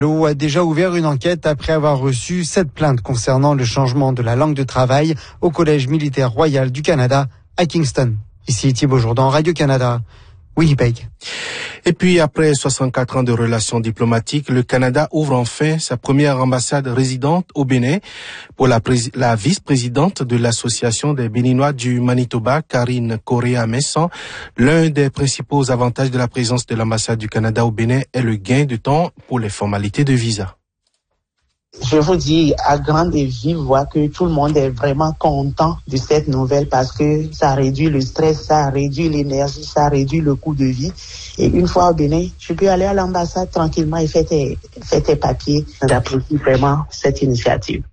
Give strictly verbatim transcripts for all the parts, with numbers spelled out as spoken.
L'O a déjà ouvert une enquête après avoir reçu sept plaintes concernant le changement de la langue de travail au Collège militaire royal du Canada à Kingston. Ici Thibaut Jourdan, Radio-Canada, Winnipeg. Et puis, après soixante-quatre ans de relations diplomatiques, le Canada ouvre enfin sa première ambassade résidente au Bénin pour la, pré- la vice-présidente de l'Association des Béninois du Manitoba, Karine Correa-Messon. L'un des principaux avantages de la présence de l'ambassade du Canada au Bénin est le gain de temps pour les formalités de visa. Je vous dis à grande et vive voix que tout le monde est vraiment content de cette nouvelle parce que ça réduit le stress, ça réduit l'énergie, ça réduit le coût de vie. Et une fois au Bénin, tu peux aller à l'ambassade tranquillement et faire tes, faire tes papiers. J'apprécie vraiment cette initiative.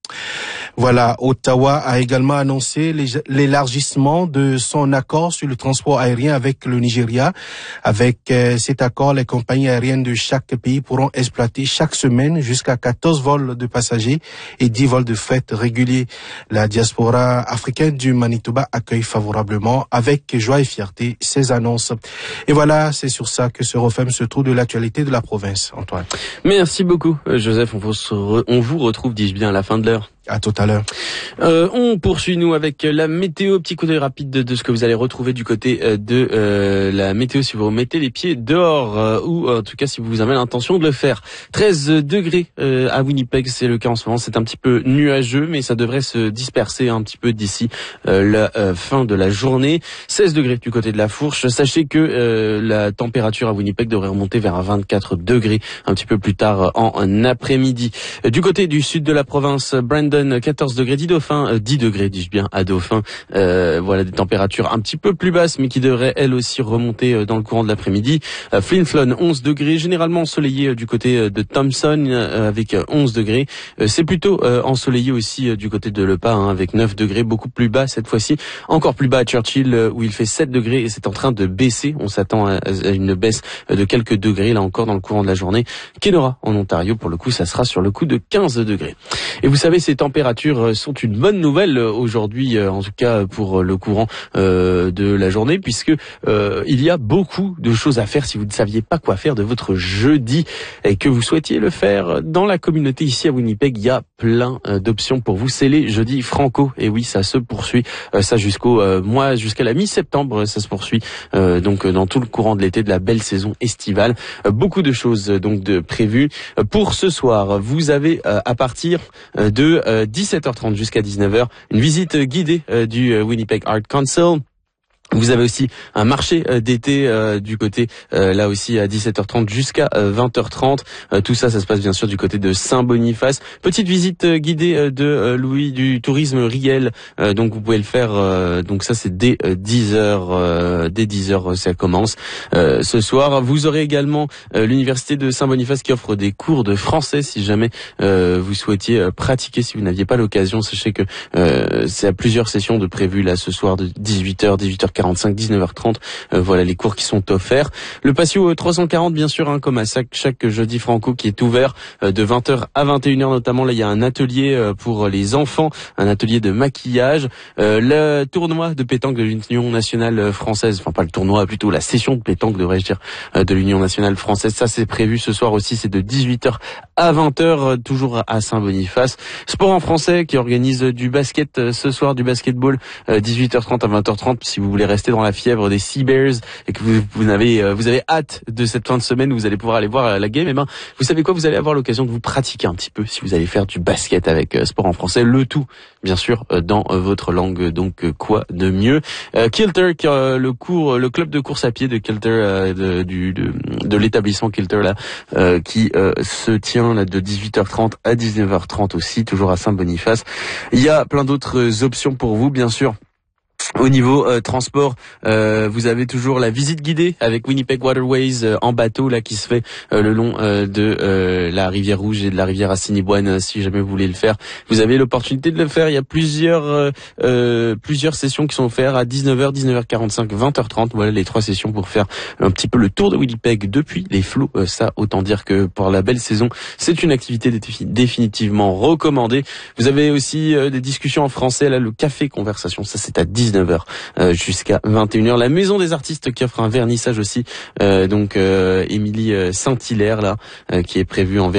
Voilà, Ottawa a également annoncé l'élargissement de son accord sur le transport aérien avec le Nigeria. Avec euh, cet accord, les compagnies aériennes de chaque pays pourront exploiter chaque semaine jusqu'à quatorze vols de passagers et dix vols de fret réguliers. La diaspora africaine du Manitoba accueille favorablement avec joie et fierté ces annonces. Et voilà, c'est sur ça que se referme ce tour de l'actualité de la province. Antoine. Merci beaucoup, Joseph. On vous, re- on vous retrouve, dis-je bien, à la fin de l'heure. À tout à l'heure. Euh, on poursuit nous avec la météo, petit coup d'œil rapide de, de ce que vous allez retrouver du côté de euh, la météo si vous mettez les pieds dehors euh, ou en tout cas si vous avez l'intention de le faire. treize degrés euh, à Winnipeg, c'est le cas en ce moment, c'est un petit peu nuageux mais ça devrait se disperser un petit peu d'ici euh, la euh, fin de la journée. seize degrés du côté de la Fourche. Sachez que euh, la température à Winnipeg devrait remonter vers un vingt-quatre degrés un petit peu plus tard en, en après-midi. Du côté du sud de la province, Brandon quatorze degrés, dix Dauphin, dix degrés dis-je bien à Dauphin. Euh, voilà des températures un petit peu plus basses mais qui devraient elles aussi remonter dans le courant de l'après-midi. Euh, Flin Flon onze degrés, généralement ensoleillé du côté de Thompson euh, avec onze degrés. Euh, c'est plutôt euh, ensoleillé aussi euh, du côté de Le Pas hein, avec neuf degrés, beaucoup plus bas cette fois-ci. Encore plus bas à Churchill euh, où il fait sept degrés et c'est en train de baisser. On s'attend à, à une baisse de quelques degrés là encore dans le courant de la journée. Kenora en Ontario pour le coup ça sera sur le coup de quinze degrés. Et vous savez ces températures sont une bonne nouvelle aujourd'hui, en tout cas pour le courant euh, de la journée, puisque euh, il y a beaucoup de choses à faire si vous ne saviez pas quoi faire de votre jeudi et que vous souhaitiez le faire dans la communauté ici à Winnipeg. Il y a plein euh, d'options pour vous. C'est les jeudis franco et oui, ça se poursuit, euh, ça jusqu'au euh, mois, jusqu'à la mi-septembre, ça se poursuit euh, donc dans tout le courant de l'été de la belle saison estivale. Euh, beaucoup de choses donc de prévues euh, pour ce soir. Vous avez euh, à partir euh, de euh, dix-sept heures trente jusqu'à dix-neuf heures une visite guidée euh, du euh, Winnipeg Art Council. Vous avez aussi un marché d'été euh, du côté, euh, là aussi à dix-sept heures trente jusqu'à euh, vingt heures trente. Euh, tout ça, ça se passe bien sûr du côté de Saint-Boniface. Petite visite euh, guidée euh, de euh, Louis du tourisme Riel. Euh, donc vous pouvez le faire. Euh, donc ça c'est dès euh, dix heures. Euh, dès dix heures ça commence. Euh, ce soir, vous aurez également euh, l'université de Saint-Boniface qui offre des cours de français si jamais euh, vous souhaitiez euh, pratiquer. Si vous n'aviez pas l'occasion, sachez que euh, c'est à plusieurs sessions de prévues là ce soir de dix-huit heures, dix-huit heures quarante-cinq, dix-neuf heures trente, euh, voilà les cours qui sont offerts. Le patio trois cent quarante bien sûr, hein, comme à chaque, chaque jeudi franco qui est ouvert euh, de vingt heures à vingt et une heures notamment. Là il y a un atelier euh, pour les enfants, un atelier de maquillage. Euh, le tournoi de pétanque de l'Union nationale française, enfin pas le tournoi, plutôt la session de pétanque devrais-je dire, euh, de l'Union nationale française. Ça c'est prévu ce soir aussi, c'est de dix-huit heures à vingt heures, euh, toujours à Saint-Boniface. Sport en français qui organise du basket euh, ce soir, du basketball, euh, dix-huit heures trente à vingt heures trente si vous voulez rester dans la fièvre des Sea Bears et que vous, vous avez euh, vous avez hâte de cette fin de semaine où vous allez pouvoir aller voir euh, la game. Et ben vous savez quoi, vous allez avoir l'occasion de vous pratiquer un petit peu si vous allez faire du basket avec euh, Sport en français, le tout bien sûr euh, dans euh, votre langue. Donc euh, quoi de mieux. euh, Kilter, euh, le cours, le club de course à pied de Kilter, euh, de, du de, de l'établissement Kilter là, euh, qui euh, se tient là de dix-huit heures trente à dix-neuf heures trente aussi, toujours à Saint-Boniface. Il y a plein d'autres options pour vous bien sûr. Au niveau euh, transport, euh, vous avez toujours la visite guidée avec Winnipeg Waterways euh, en bateau là qui se fait euh, le long euh, de euh, la rivière Rouge et de la rivière Assiniboine. Euh, si jamais vous voulez le faire, vous avez l'opportunité de le faire. Il y a plusieurs euh, euh, plusieurs sessions qui sont offertes à dix-neuf heures, dix-neuf heures quarante-cinq, vingt heures trente. Voilà les trois sessions pour faire un petit peu le tour de Winnipeg depuis les flots. Euh, ça, autant dire que pour la belle saison, c'est une activité définitivement recommandée. Vous avez aussi euh, des discussions en français là, le café conversation. Ça c'est à dix-neuf heures euh, jusqu'à vingt et une heures. La maison des artistes qui offre un vernissage aussi, euh, donc euh, Émilie Saint-Hilaire là, euh, qui est prévu en vernissage.